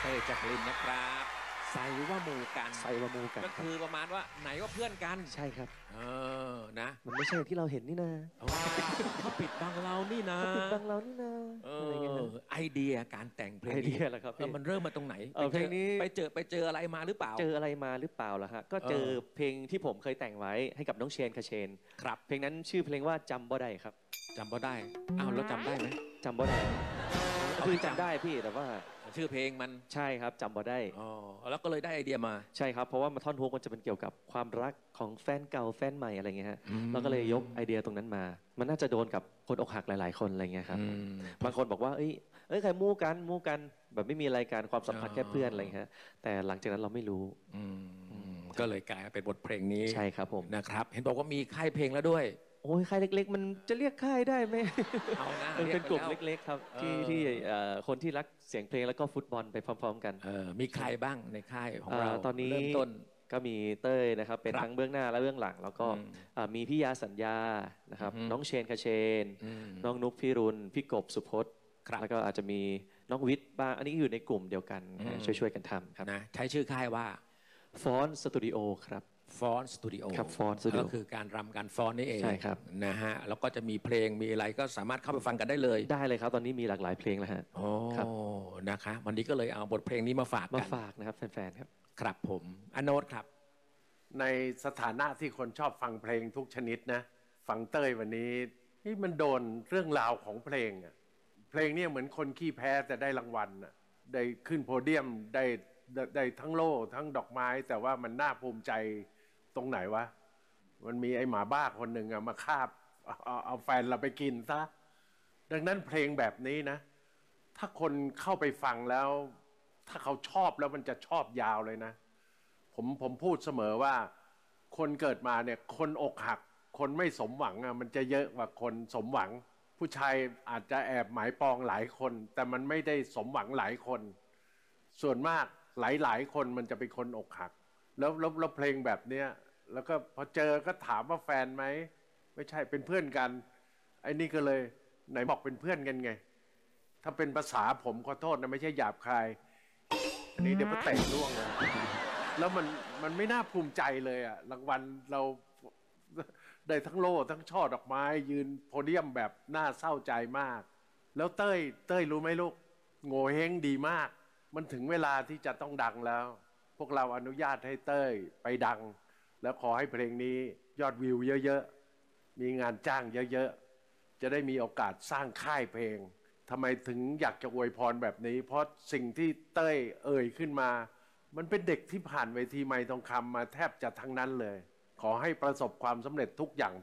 ต้ยจักรินนะครับใส่ว่าหมู่กันใส่ว่ามูกันก็คือประมาณว่าไหนว่าเพื่อนกันใช่ครับนะมันไม่ใช่อย่างที่เราเห็นนี่นะเขาปิดบังเรานี่นะเขาปิดบังเรานี่นะอะไรเงี้ยฮะไอเดียการแต่งเพลงไอเดียเหรอครับพี่มันเริ่มมาตรงไหนเพลงนี้ไปเจออะไรมาหรือเปล่าเจออะไรมาหรือเปล่าล่ะฮะก็เจอเพลงที่ผมเคยแต่งไว้ให้กับน้องเชนคาเชนครับเพลงนั้นชื่อเพลงว่าจำบ่ได้ครับจำบ่ได้อ้าวแล้วจำได้ไหมจำบ่ได้คือจำได้พี่แต่ว่าชื่อเพลงมันใช่ครับจำบ่ได้อ๋อแล้วก็เลยได้ไอเดียมาใช่ครับเพราะว่ามาท่อนฮุกมันจะเป็นเกี่ยวกับความรักของแฟนเก่าแฟนใหม่อะไรเงี้ยฮะอืมเราก็เลยยกไอเดียตรงนั้นมา มันน่าจะโดนกับคนอกหักหลายๆคนอะไรเงี้ยครับ บางคนบอกว่าเอ้ยใครมู่กันแบบไม่มีอะไรกันความสัมพันธ์แค่เพื่อนอะไรเงี้ยแต่หลังจากนั้นเราไม่รู้ก็เลยกลายมาเป็นบทเพลงนี้ใช่ครับผมนะครับ เห็นบอกว่ามีค่ายเพลงแล้วด้วยโอ้ยค่ายเล็กๆ มันจะเรียกค่ายได้ไหมเอานะมันเป็นกลุ่มรียไปแวเล็กๆครับที่เออที่คนที่รักเสียงเพลงแล้วก็ฟุตบอลไปพร้อมๆกันมีใครบ้างในค่ายของเราตอนนี้เริ่มต้นก็มีเต้ยนะครับเป็นครับทั้งเบื้องหน้าและเบื้องหลัง แล้วก็มีพี่ยาสัญญานะครับอือฮึน้องเชนคาเชนอืมน้องนุกพี่รุนพี่กบสุพจน์ครับแล้วก็อาจจะมีน้องวิทย์บ้างอันนี้อยู่ในกลุ่มเดียวกันอืมช่วยๆกันทำครับนะใช้ชื่อค่ายว่าฟอนสตูดิโอครับฟอนสตูดิโอครับ Fawn Studio ก็คือการรำการฟอนนี่เองใช่ครับนะฮะแล้วก็จะมีเพลงมีอะไรก็สามารถเข้าไปฟังกันได้เลยได้เลยครับตอนนี้มีหลากหลายเพลงแล้วฮะโอ้ครับนะคะวันนี้ก็เลยเอาบทเพลงนี้มาฝากมากันฝากนะครับแฟนๆครับครับผมอโนตครับในสถานะที่คนชอบฟังเพลงทุกชนิดนะฟังเต้ยวันนี้นี่มันโดนเรื่องราวของเพลงอะเพลงเนี่ยเหมือนคนขี้แพ้แต่ได้รางวัลอะได้ขึ้นโพเดียมได้ทั้งโล่ทั้งดอกไม้ แต่ว่ามันน่าภูมิใจตรงไหนวะมันมีไอ้หมาบ้าคนหนึ่งอะมาคาบเอาแฟนเราไปกินซะดังนั้นเพลงแบบนี้นะ ถ้าคนเข้าไปฟังแล้ว ถ้าเขาชอบแล้วมันจะชอบยาวเลยนะ ผมพูดเสมอว่าคนเกิดมาเนี่ยคนอกหัก คนไม่สมหวังอ่ะมันจะเยอะกว่าคนสมหวัง ผู้ชายอาจจะแอบหมายปองหลายคน แต่มันไม่ได้สมหวังหลายคน ส่วนมากหลายคนมันจะเป็นคนอกหักแล้วเพลงแบบเนี้ยแล้วก็พอเจอก็ถามว่าแฟนไหมไม่ใช่เป็นเพื่อนกันไอ้นี่ก็เลยไหนบอกเป็นเพื่อนกันไง ถ้าเป็นภาษาผมขอโทษนะไม่ใช่หยาบคาย อันนี้เดี๋ยวก็เตะล่วงนะแล้วมันไม่น่าภูมิใจเลยอะรางวัลเราได้ทั้งโล่ทั้งช่อดอกไม้ ยืนโพเดียมแบบน่าเศร้าใจมาก แล้วเต้ยรู้ไหมลูกโง่เฮงดีมาก มันถึงเวลาที่จะต้องดังแล้ว พวกเราอนุญาตให้เต้ยไปดัง แล้วขอให้เพลงนี้ยอดวิวเยอะๆมีงานจ้างเยอะๆจะได้มีโอกาสสร้างค่ายเพลงทำไมถึงอยากจะอวยพรแบบนี้ เพราะสิ่งที่เต้ยเอ่ยขึ้นมา มันเป็นเด็กที่ผ่านเวทีไมค์ทองคำมาแทบจะทั้งนั้นเลย ขอให้ประสบความสำเร็จทุกอย่าง